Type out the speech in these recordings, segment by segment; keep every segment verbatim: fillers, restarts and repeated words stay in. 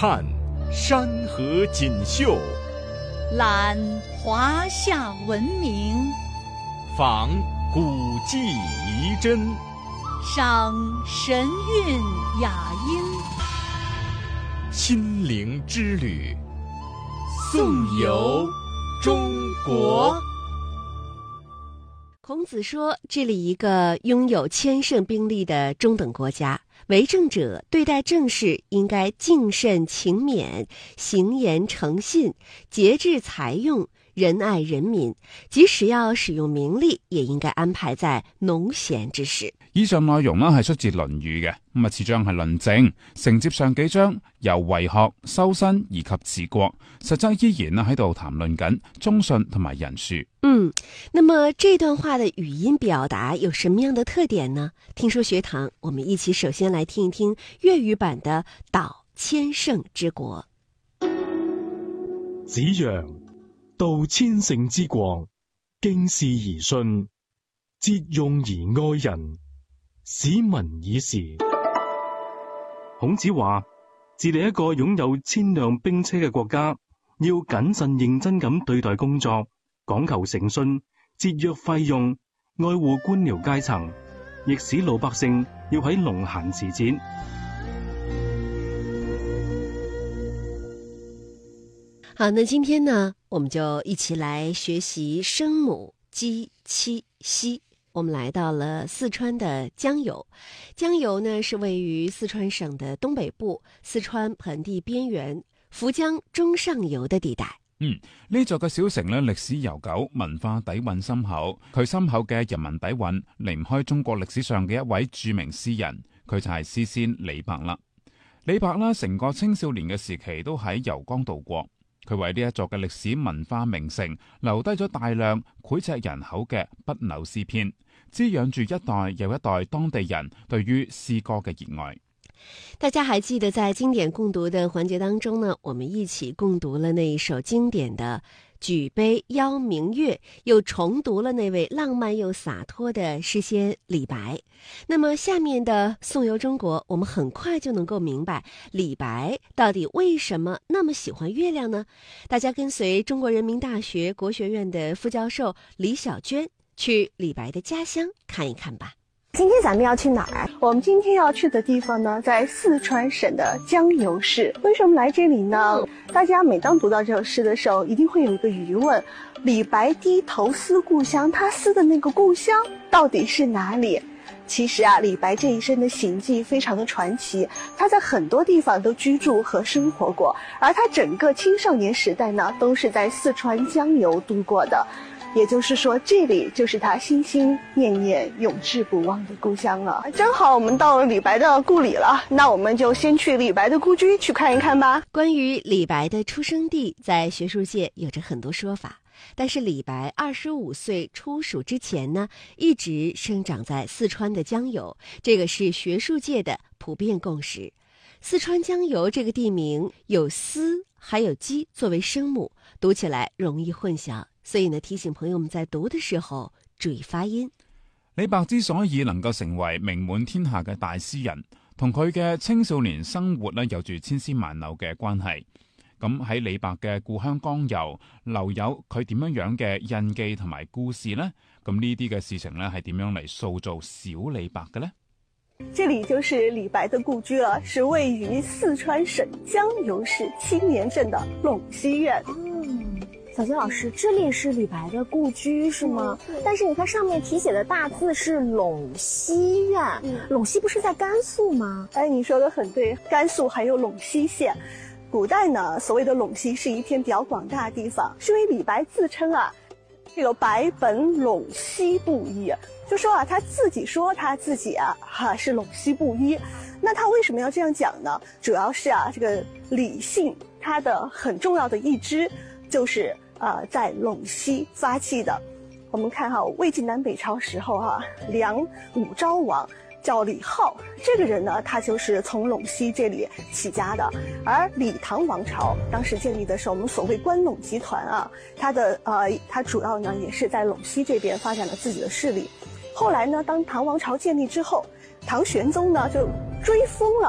看山河锦绣， 览华夏文明， 访古迹遗珍， 赏神韵雅音。 心灵之旅，颂游中国。 孔子说，治理一个拥有千乘兵力的中等国家，为政者对待政事应该敬慎勤勉，行言诚信，节制财用，仁爱人民，即使要使用名利，也應該安排在農閒之時。 以上內容呢係出自《論語》嘅，咁啊次章係論政，承接上幾章由為學、修身以及治國，實際依然呢喺度談論緊忠信同埋仁恕。 嗯，那麼這段話的語音表達有什麼樣的特點呢？聽說學堂，我們一起首先來聽一聽粵語版的《導千乘之國》。 子曰：道千乘之國，敬事而信，節用而愛人，使民以時。孔子話，治理一個擁有千輛兵車嘅國家，要謹慎認真咁對待工作，講求誠信，節約費用，愛護官僚階層，亦使老百姓要喺農閒時節。 好，那今天呢，我們就一起來學習聲母雞、七、西。我們來到了四川的江油，江油呢是位於四川省的東北部，四川盆地邊緣，涪江中上游的地帶。 嗯，呢座嘅小城呢，歷史悠久，文化底蘊深厚。佢深厚嘅人文底蘊，離唔開中國歷史上嘅一位著名詩人，佢就係詩仙李白啦。李白啦，成個青少年嘅時期都喺油江度過。佢為呢一座嘅歷史文化名城留低咗大量膾炙人口嘅不朽詩篇，滋養住一代又一代當地人對於詩歌嘅熱愛。 大家還記得在經典共讀的環節當中呢，我們一起共讀了那一首經典的舉杯邀明月，又重讀了那位浪漫又灑脫的詩仙李白。那麼下面的頌遊中國，我們很快就能夠明白李白到底為什麼那麼喜歡月亮呢？大家跟隨中國人民大學國學院的副教授李小娟去李白的家鄉看一看吧。 今天咱們要去哪兒？我們今天要去的地方呢，在四川省的江油市。為什麼來這裡呢？大家每當讀到這首詩的時候，一定會有一個疑問：李白低頭思故鄉，他思的那個故鄉到底是哪裡？其實啊，李白這一生的行跡非常的傳奇，他在很多地方都居住和生活過，而他整個青少年時代呢，都是在四川江油度過的。也就是說，這裡就是他心心念念、永志不忘的故鄉了。正好我們到了李白的故里了，那我們就先去李白的故居去看一看吧。 關於李白的出生地，在學術界有着很多說法，但是李白二十五歲出蜀之前呢，一直生長在四川的江油，這個是學術界的普遍共識。四川江油這個地名有思還有雞作為聲母，讀起來容易混淆。所以呢，提醒朋友們在讀的時候注意發音。 李白之所以能夠成為名滿天下嘅大詩人，同佢嘅青少年生活呢有住千絲萬縷嘅關係。咁喺李白嘅故鄉江油留有佢點樣樣嘅印記同埋故事呢？咁呢啲嘅事情呢係點樣嚟塑造小李白嘅呢？ 這裡就是李白的故居了，是位於四川省江油市青年鎮的隴西苑。 小娟老師，這裡是李白的故居是嗎？嗯、但是你看上面題寫的大字是隴西苑，嗯、隴西不是在甘肅嗎？ 哎，你說的很對，甘肅還有隴西縣。古代呢，所謂的隴西是一片比較廣大的地方，是因為李白自稱啊，這個白本隴西布衣，就說啊，他自己說他自己啊，哈、啊、是隴西布衣。那他為什麼要這樣講呢？主要是啊，這個李姓他的很重要的一支就是呃，在隴西發跡的。我們看哈，魏晉南北朝時候哈、啊，梁武昭王叫李浩，這個人呢，他就是從隴西這裡起家的。而李唐王朝當時建立的是我們所謂關隴集團啊，他的呃，他主要呢也是在隴西這邊發展了自己的勢力。後來呢，當唐王朝建立之後，唐玄宗呢就追封了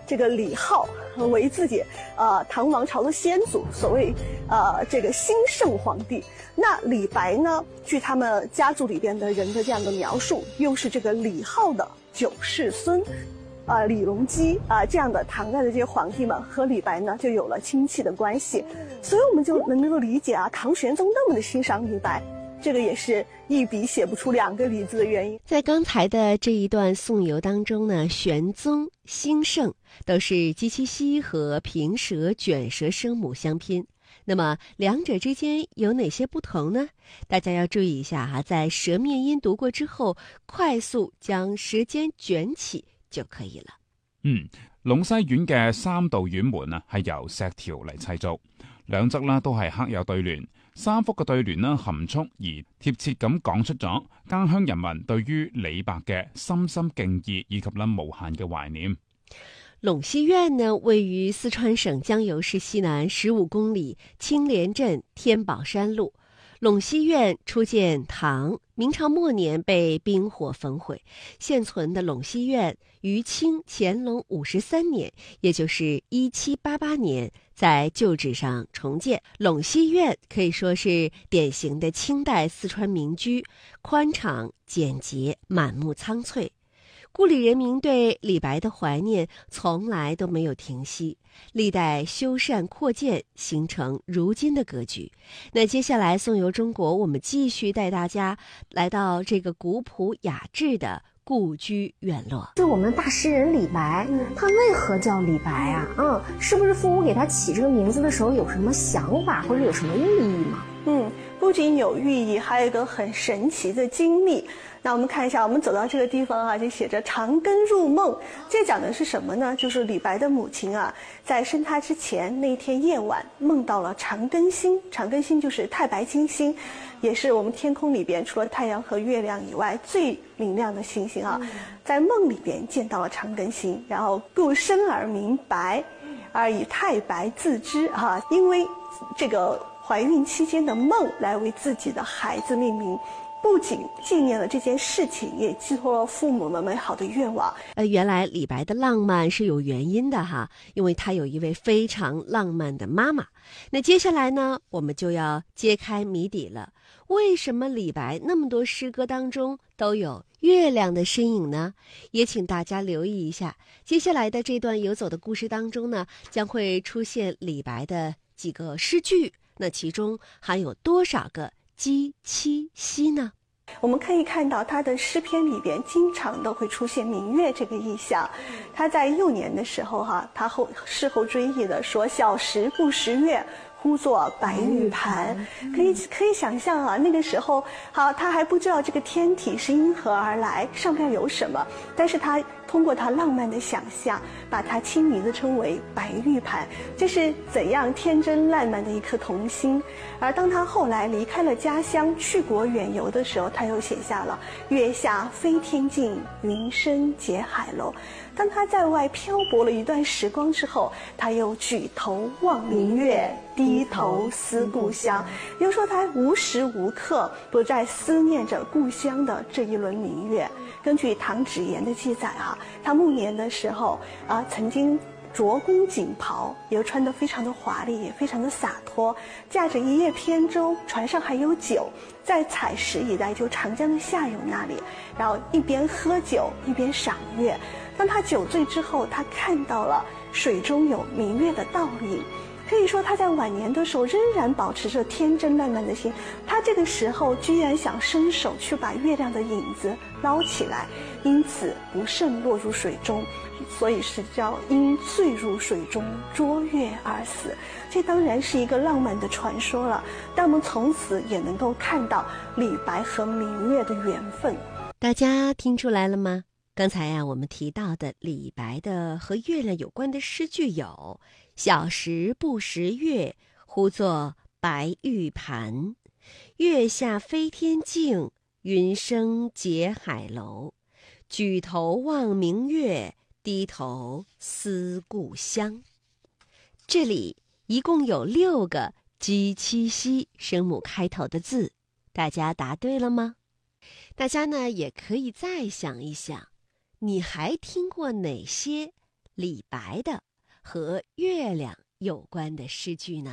这个李浩为自己呃唐王朝的先祖，所谓呃这个兴圣皇帝。那李白呢，据他们家族里边的人的这样的描述，又是这个李浩的九世孙。啊、呃，李隆基啊、呃，这样的唐代的这些皇帝们和李白呢就有了亲戚的关系，所以我们就能够理解啊，唐玄宗那么的欣赏李白，这个也是一笔写不出两个李字的原因。 在刚才的这一段颂游当中呢，玄宗、兴圣都是鸡七西和平舌、卷舌声母相拼。那么两者之间有哪些不同呢？大家要注意一下哈、啊，在舌面音讀過之後，快速將舌尖捲起就可以了。 嗯，隴西苑嘅三道院門啊，係由石條嚟砌造，兩側啦都係刻有對聯，三幅嘅對聯啦含蓄而貼切咁講出咗家鄉人民對於李白嘅深深敬意以及啦無限嘅懷念。 隴西苑呢，位於四川省江油市西南十五公里青莲鎮天寶山路。隴西苑初建唐，明朝末年被兵火焚毁。现存的隴西苑于清乾隆五十三年，也就是一七八八年，在旧址上重建。隴西苑可以说是典型的清代四川民居，宽敞简洁，满目苍翠。故里人民对李白的怀念从来都没有停息，历代修缮扩建，形成如今的格局。那接下来颂游中国，我们继续带大家来到这个古朴雅致的故居院落。 就我们大诗人李白，他为何叫李白啊？嗯，是不是父母给他起这个名字的时候有什么想法或者有什么寓意吗？ 嗯，不仅有寓意，还有一个很神奇的经历。那我们看一下，我们走到这个地方啊，就写着长庚入梦。这讲的是什么呢？就是李白的母亲啊，在生他之前那天夜晚梦到了长庚星。长庚星就是太白金星，也是我们天空里边除了太阳和月亮以外最明亮的星星啊。在梦里边见到了长庚星，然后故生而名白，而以太白自知啊，因为这个怀孕期间的梦来为自己的孩子命名。不仅纪念了这件事情，也寄托了父母们美好的愿望。 呃，原来李白的浪漫是有原因的哈，因为他有一位非常浪漫的妈妈。那接下来呢，我们就要揭开谜底了。为什么李白那么多诗歌当中都有月亮的身影呢？也请大家留意一下，接下来的这段游走的故事当中呢，将会出现李白的几个诗句，那其中含有多少个鸡七西呢？ 我们可以看到他的诗篇里边经常都会出现明月这个意象。他在幼年的时候哈、啊，他后事后追忆的说：“小时不识月，呼作白玉盘。”可以可以想象啊，那个时候好，他还不知道这个天体是因何而来，上面有什么，但是他通过他浪漫的想象，把它亲昵地称为白玉盘，这是怎样天真烂漫的一颗童心。而当他后来离开了家乡，去国远游的时候，他又写下了“月下飞天镜，云深结海楼”。当他在外漂泊了一段时光之后，他又举头望明月，低头思故乡。又说他无时无刻不在思念着故乡的这一轮明月。根据唐芷言的记载啊，他暮年的时候啊，曾经着宫锦袍，也穿得非常的华丽，也非常的洒脱，驾着一叶扁舟，船上还有酒，在采石一带，就长江的下游那里，然后一边喝酒一边赏月。当他酒醉之后，他看到了水中有明月的倒影。可以说他在晚年的时候仍然保持着天真烂漫的心，他这个时候居然想伸手去把月亮的影子捞起来，因此不慎落入水中，所以是叫因醉入水中捉月而死。这当然是一个浪漫的传说了，但我们从此也能够看到李白和明月的缘分。 大家听出来了吗？刚才呀、啊，我们提到的李白的和月亮有关的诗句有：小时不识月，呼作白玉盘；月下飞天镜，云生结海楼；举头望明月，低头思故乡。这里一共有六个鸡七西声母开头的字，大家答对了吗？大家呢也可以再想一想，你还听过哪些李白的和月亮有关的诗句呢？